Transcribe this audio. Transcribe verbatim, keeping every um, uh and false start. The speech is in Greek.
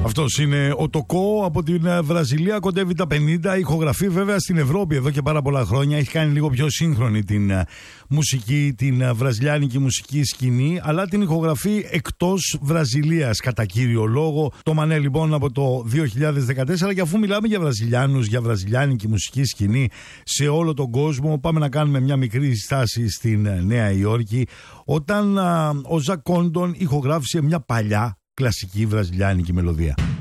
Αυτός είναι ο Τοκό από την Βραζιλία, κοντεύει τα πενήντα, ηχογραφεί βέβαια στην Ευρώπη εδώ και πάρα πολλά χρόνια. Έχει κάνει λίγο πιο σύγχρονη την μουσική, την βραζιλιάνικη μουσική σκηνή, αλλά την ηχογραφεί εκτός Βραζιλίας κατά κύριο λόγο. Το Μανέ λοιπόν από το δύο χιλιάδες δεκατέσσερα, και αφού μιλάμε για Βραζιλιάνους, για βραζιλιάνικη μουσική σκηνή σε όλο τον κόσμο, πάμε να κάνουμε μια μικρή στάση στην Νέα Υόρκη, όταν α, ο Ζακ Κόντον ηχογράφησε μια παλιά κλασική βραζιλιάνικη μελωδία.